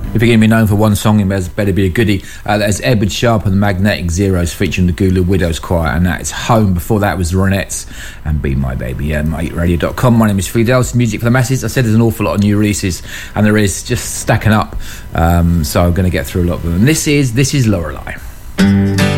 If you're going to be known for one song, it better be a goodie. That's Edward Sharpe and the Magnetic Zeros featuring the Gula Widows Choir, and that is Home. Before that was the Ronettes and Be My Baby. MateRadio.com. My name is Fidel. It's Music for the Masses. I said there's an awful lot of new releases, and there is, just stacking up. So I'm going to get through a lot of them. And this is Lorelei.